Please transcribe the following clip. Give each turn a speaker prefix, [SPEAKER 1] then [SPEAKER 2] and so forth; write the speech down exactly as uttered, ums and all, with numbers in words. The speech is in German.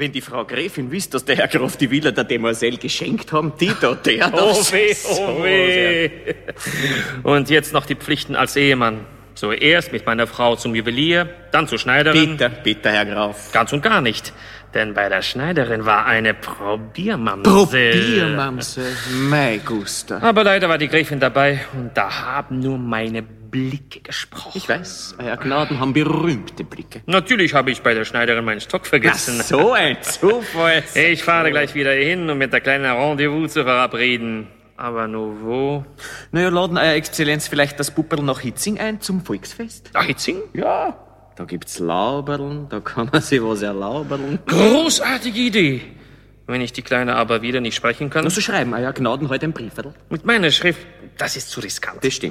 [SPEAKER 1] Wenn die Frau Gräfin wisst, dass der Herr Graf die Villa der Demoiselle geschenkt haben, die da, der da...
[SPEAKER 2] Oh weh, oh weh. Und jetzt noch die Pflichten als Ehemann. Zuerst mit meiner Frau zum Juwelier, dann zur Schneiderin.
[SPEAKER 1] Bitte, bitte, Herr Graf.
[SPEAKER 2] Ganz und gar nicht. Denn bei der Schneiderin war eine Probiermamsel.
[SPEAKER 1] Probiermamsel, mein Guster.
[SPEAKER 2] Aber leider war die Gräfin dabei und da haben nur meine Blicke gesprochen.
[SPEAKER 1] Ich weiß, Herr Gnaden haben berühmte Blicke.
[SPEAKER 2] Natürlich habe ich bei der Schneiderin meinen Stock vergessen.
[SPEAKER 1] Na, so ein Zufall.
[SPEAKER 2] Ich fahre gleich wieder hin, um mit der kleinen Rendezvous zu verabreden. Aber nur wo?
[SPEAKER 1] Na ja, laden Euer Exzellenz vielleicht das Pupperl nach Hitzing ein zum Volksfest?
[SPEAKER 2] Nach Hitzing?
[SPEAKER 1] Ja, da gibt's Lauberln, da kann man sich was erlauberln.
[SPEAKER 2] Großartige Idee. Wenn ich die Kleine aber wieder nicht sprechen kann.
[SPEAKER 1] Na, so schreiben Euer Gnaden heute ein Brieferl.
[SPEAKER 2] Mit meiner Schrift, das ist zu riskant.
[SPEAKER 1] Das stimmt.